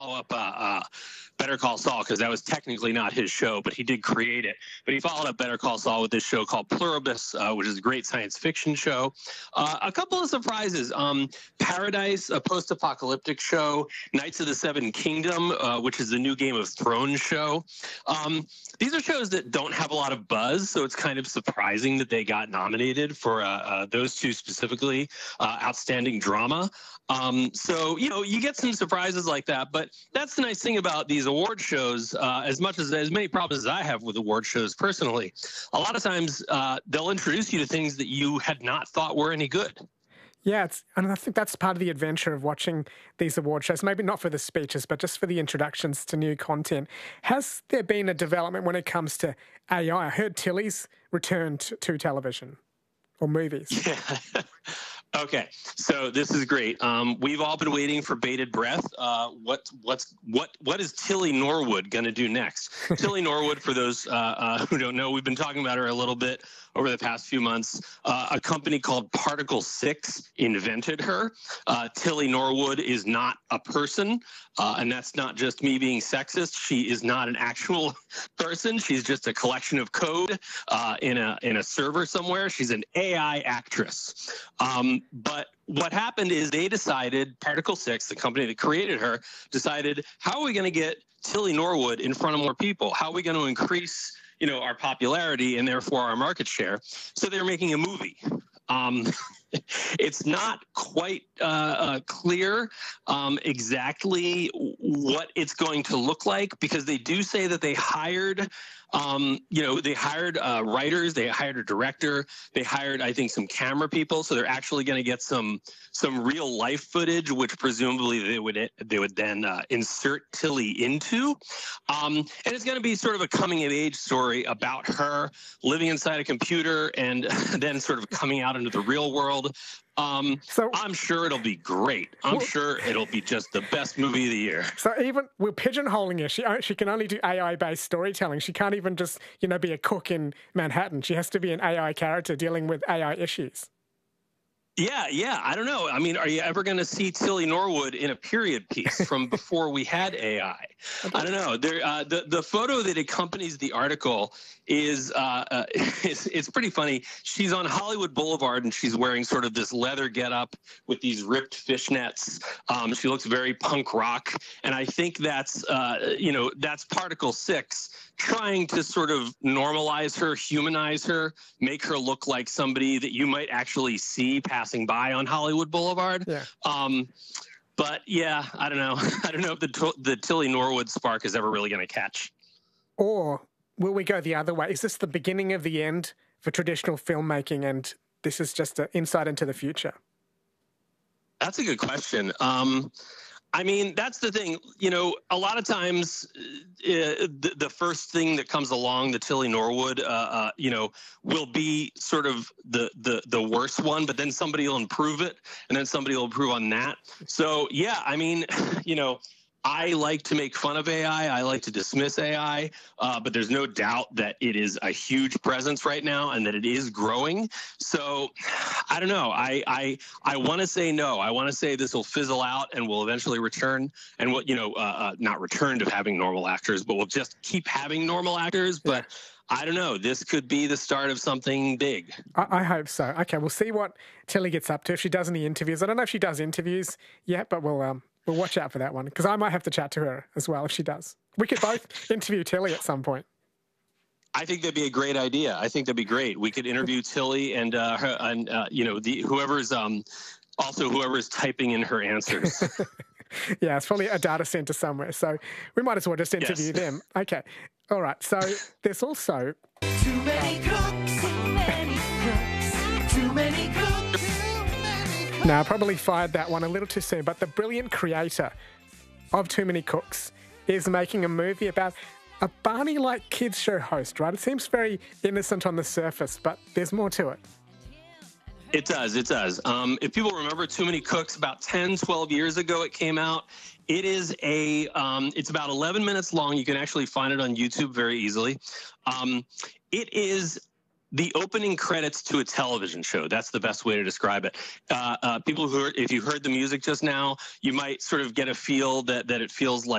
up Better Call Saul, because that was technically not his show, but he did create it. But he followed up Better Call Saul with this show called Pluribus, which is a great science fiction show. A couple of surprises. Paradise, a post-apocalyptic show. Knights of the Seven Kingdom, which is the new Game of Thrones show. These are shows that don't have a lot of buzz, so it's kind of surprising that they got nominated for those two specifically, outstanding drama. So, you get some surprises like that, but that's the nice thing about these award shows. As many problems as I have with award shows personally, a lot of times they'll introduce you to things that you had not thought were any good. Yeah, and I think that's part of the adventure of watching these award shows, maybe not for the speeches, but just for the introductions to new content. Has there been a development when it comes to AI? I heard Tilly's returned to television or movies. Yeah. Okay, so this is great. We've all been waiting for bated breath. What is Tilly Norwood going to do next? Tilly Norwood, for those who don't know, we've been talking about her a little bit over the past few months. A company called Particle 6 invented her. Tilly Norwood is not a person, and that's not just me being sexist. She is not an actual person. She's just a collection of code in a server somewhere. She's an AI actress. But what happened is they decided, Particle 6, the company that created her, decided, how are we going to get Tilly Norwood in front of more people? How are we going to increase our popularity and therefore our market share? So they're making a movie. It's not quite clear exactly what it's going to look like, because they do say that they hired, writers, they hired a director, they hired, I think, some camera people. So they're actually going to get some real life footage, which presumably they would then insert Tilly into. And it's going to be sort of a coming of age story about her living inside a computer and then sort of coming out into the real world. So I'm sure it'll be great. I'm sure it'll be just the best movie of the year. So even we're pigeonholing her. She can only do AI-based storytelling. She can't even just, be a cook in Manhattan. She has to be an AI character dealing with AI issues. Yeah. I don't know. I mean, are you ever going to see Tilly Norwood in a period piece from before we had AI? I don't know. The photo that accompanies the article is it's pretty funny. She's on Hollywood Boulevard and she's wearing sort of this leather getup with these ripped fishnets. She looks very punk rock, and I think that's that's Particle 6 trying to sort of normalize her, humanize her, make her look like somebody that you might actually see passing by on Hollywood Boulevard. Yeah. But yeah, I don't know. I don't know if the Tilly Norwood spark is ever really going to catch. Or will we go the other way? Is this the beginning of the end for traditional filmmaking, and this is just an insight into the future? That's a good question. I mean, that's the thing. A lot of times, the first thing that comes along, the Tilly Norwood, will be sort of the worst one. But then somebody will improve it, and then somebody will improve on that. So yeah, I mean, I like to make fun of AI. I like to dismiss AI, but there's no doubt that it is a huge presence right now and that it is growing. So I don't know. I want to say no. I want to say this will fizzle out and will eventually return, and not return to having normal actors, but we'll just keep having normal actors. But I don't know. This could be the start of something big. I hope so. Okay, we'll see what Tilly gets up to, if she does any interviews. I don't know if she does interviews yet, but we'll watch out for that one, because I might have to chat to her as well if she does. We could both interview Tilly at some point. I think that'd be a great idea. I think that'd be great. We could interview Tilly and whoever's typing in her answers. Yeah, it's probably a data center somewhere, so we might as well just interview them. Okay. All right. So there's also too many cooks, too many cooks, too many cooks. Now, I probably fired that one a little too soon, but the brilliant creator of Too Many Cooks is making a movie about a Barney-like kids show host, right? It seems very innocent on the surface, but there's more to it. It does. If people remember Too Many Cooks, about 10, 12 years ago it came out. It is it's about 11 minutes long. You can actually find it on YouTube very easily. It is the opening credits to a television show. That's the best way to describe it. People who, if you heard the music just now, you might sort of get a feel that it feels like